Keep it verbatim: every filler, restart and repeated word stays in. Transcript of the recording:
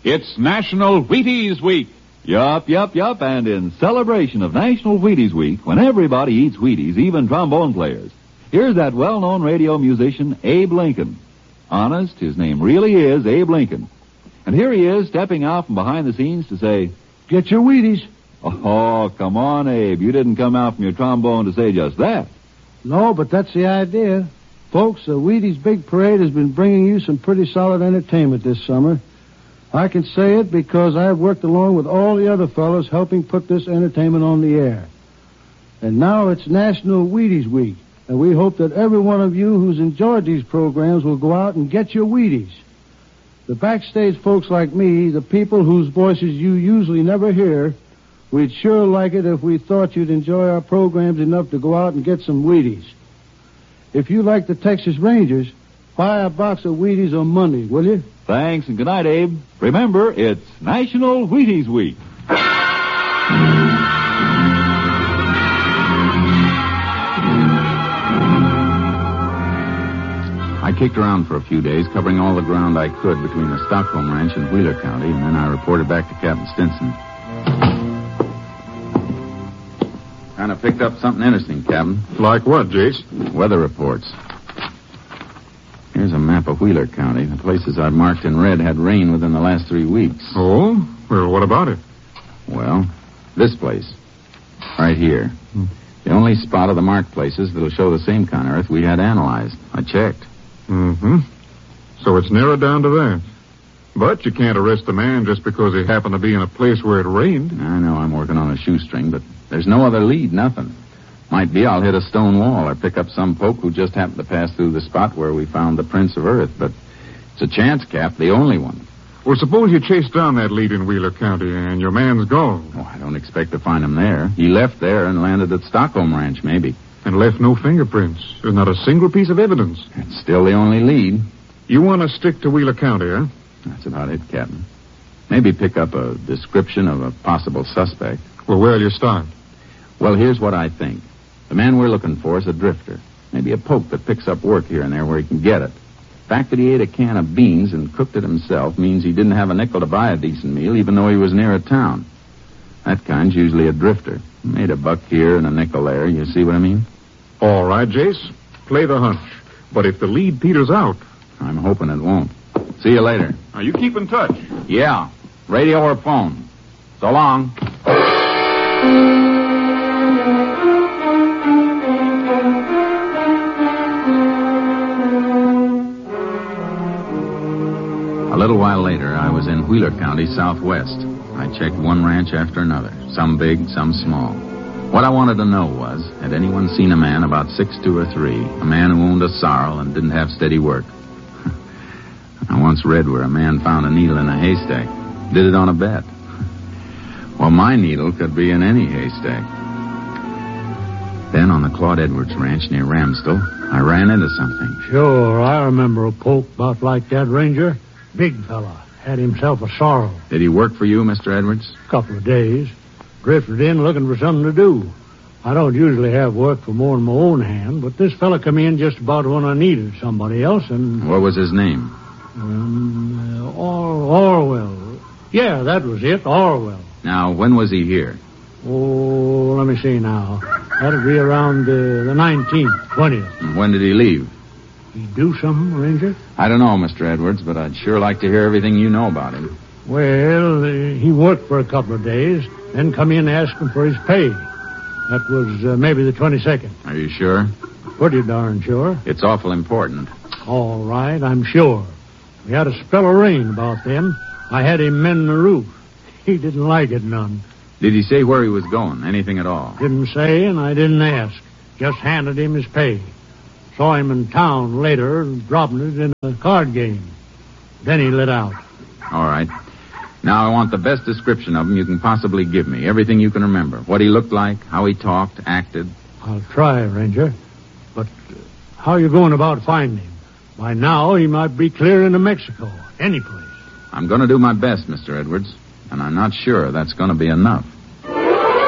It's National Wheaties Week. Yup, yup, yup, and in celebration of National Wheaties Week, when everybody eats Wheaties, even trombone players, here's that well-known radio musician, Abe Lincoln. Honest, his name really is Abe Lincoln. And here he is, stepping out from behind the scenes to say, "Get your Wheaties." Oh, come on, Abe. You didn't come out from your trombone to say just that. No, but that's the idea. Folks, the Wheaties Big Parade has been bringing you some pretty solid entertainment this summer. I can say it because I've worked along with all the other fellows helping put this entertainment on the air. And now it's National Wheaties Week, and we hope that every one of you who's enjoyed these programs will go out and get your Wheaties. The backstage folks like me, the people whose voices you usually never hear, we'd sure like it if we thought you'd enjoy our programs enough to go out and get some Wheaties. If you like the Texas Rangers, buy a box of Wheaties on Monday, will you? Thanks, and good night, Abe. Remember, it's National Wheaties Week. I kicked around for a few days, covering all the ground I could between the Stockholm Ranch and Wheeler County, and then I reported back to Captain Stinson. Kind of picked up something interesting, Captain. Like what, Jace? Weather reports. Here's a map of Wheeler County. The places I've marked in red had rain within the last three weeks. Oh? Well, what about it? Well, this place. Right here. Hmm. The only spot of the marked places that'll show the same kind of earth we had analyzed. I checked. Mm-hmm. So it's narrowed down to that. But you can't arrest a man just because he happened to be in a place where it rained. I know I'm working on a shoestring, but there's no other lead, nothing. Might be I'll hit a stone wall or pick up some poke who just happened to pass through the spot where we found the prints of Earth, but it's a chance, Cap, the only one. Well, suppose you chase down that lead in Wheeler County and your man's gone. Oh, I don't expect to find him there. He left there and landed at Stockholm Ranch, maybe. And left no fingerprints. There's not a single piece of evidence. It's still the only lead. You want to stick to Wheeler County, huh? That's about it, Captain. Maybe pick up a description of a possible suspect. Well, where'll you start? Well, here's what I think. The man we're looking for is a drifter. Maybe a poke that picks up work here and there where he can get it. The fact that he ate a can of beans and cooked it himself means he didn't have a nickel to buy a decent meal, even though he was near a town. That kind's usually a drifter. Made a buck here and a nickel there. You see what I mean? All right, Jace. Play the hunch. But if the lead peters out... I'm hoping it won't. See you later. Now, you keep in touch. Yeah. Radio or phone. So long. A little while later, I was in Wheeler County, southwest. I checked one ranch after another, some big, some small. What I wanted to know was, had anyone seen a man about six two or three, a man who owned a sorrel and didn't have steady work? I once read where a man found a needle in a haystack. Did it on a bet. Well, my needle could be in any haystack. Then on the Claude Edwards Ranch near Ramsdell, I ran into something. Sure, I remember a poke about like that, Ranger. Big fella. Had himself a sorrel. Did he work for you, Mister Edwards? Couple of days. Drifted in looking for something to do. I don't usually have work for more than my own hand, but this fella come in just about when I needed somebody else, and... What was his name? Um, uh, Or- Orwell. Yeah, that was it, Orwell. Now, when was he here? Oh, let me see now. That'll be around uh, the nineteenth, twentieth. And when did he leave? He do something, Ranger? I don't know, Mister Edwards, but I'd sure like to hear everything you know about him. Well, uh, he worked for a couple of days, then come in asking for his pay. That was uh, maybe the twenty-second. Are you sure? Pretty darn sure. It's awful important. All right, I'm sure. We had a spell of rain about then. I had him mend the roof. He didn't like it none. Did he say where he was going? Anything at all? Didn't say, and I didn't ask. Just handed him his pay. Saw him in town later, dropping it in a card game. Then he lit out. All right. Now I want the best description of him you can possibly give me. Everything you can remember. What he looked like, how he talked, acted. I'll try, Ranger. But uh, how are you going about finding him? By now, he might be clear into Mexico. Any place. I'm going to do my best, Mister Edwards. And I'm not sure that's going to be enough.